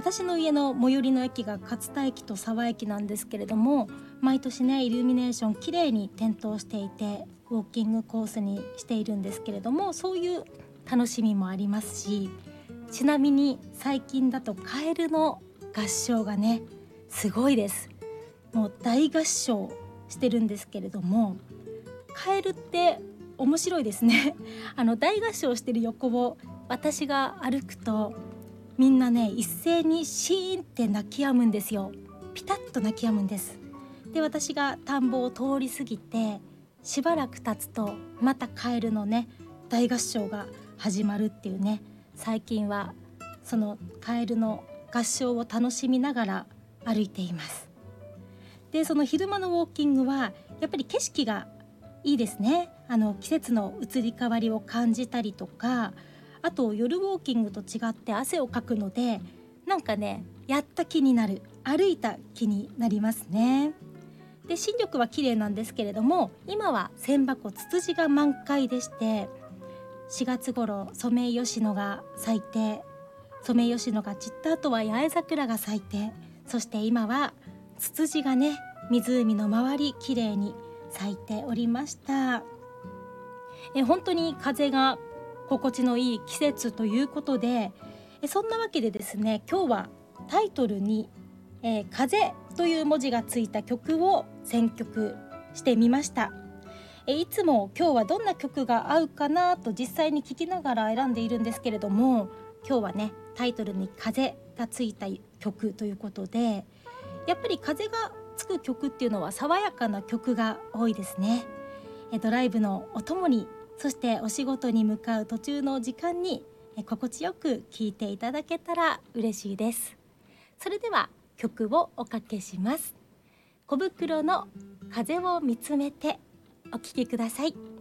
私の家の最寄りの駅が勝田駅と沢駅なんですけれども、毎年ねイルミネーションきれいに点灯していて、ウォーキングコースにしているんですけれども、そういう楽しみもありますし、ちなみに最近だとカエルの合唱がねすごいです。もう大合唱してるんですけれども、カエルって面白いですね大合唱してる横を私が歩くと、みんなね一斉にシーンって泣き止むんですよ。ピタッと泣き止むんです。で、私が田んぼを通り過ぎてしばらく経つと、またカエルのね大合唱が始まるっていうね、最近はそのカエルの合唱を楽しみながら歩いています。で、その昼間のウォーキングはやっぱり景色がいいですね。季節の移り変わりを感じたりとか、あと夜ウォーキングと違って汗をかくので、なんかねやった気になる、歩いた気になりますね。で、新緑は綺麗なんですけれども、今は千波湖ツツジが満開でして、4月頃ソメイヨシノが咲いて、ソメイヨシノが散った後は八重桜が咲いて、そして今はツツジがね湖の周り綺麗に咲いておりました。本当に風が心地のいい季節ということで、そんなわけでですね、今日はタイトルに、風という文字がついた曲を選曲してみました。いつも今日はどんな曲が合うかなと実際に聴きながら選んでいるんですけれども、今日はねタイトルに風がついた曲ということで、やっぱり風がつく曲っていうのは爽やかな曲が多いですね。ドライブのお供に、そしてお仕事に向かう途中の時間に心地よく聴いていただけたら嬉しいです。それでは曲をおかけします。小袋の風を見つめて、お聴きください。